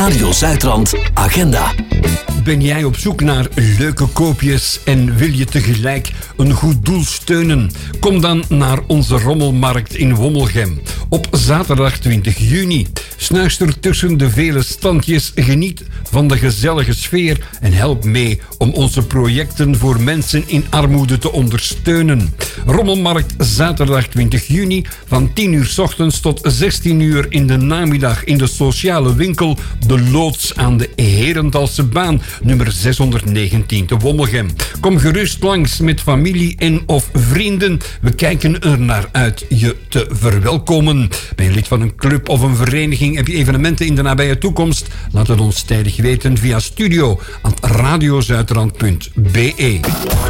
Radio Zuidrand Agenda. Ben jij op zoek naar leuke koopjes en wil je tegelijk een goed doel steunen? Kom dan naar onze rommelmarkt in Wommelgem op zaterdag 20 juni. Snuister tussen de vele standjes, geniet van de gezellige sfeer en help mee om onze projecten voor mensen in armoede te ondersteunen. Rommelmarkt zaterdag 20 juni van 10 uur 's ochtends tot 16 uur in de namiddag in de sociale winkel De Loods aan de Herendalse baan, nummer 619 te Wommelgem. Kom gerust langs met familie en of vrienden. We kijken er naar uit je te verwelkomen. Ben je lid van een club of een vereniging? Heb je evenementen in de nabije toekomst? Laat het ons tijdig weten via studio@radiozuidrand.be.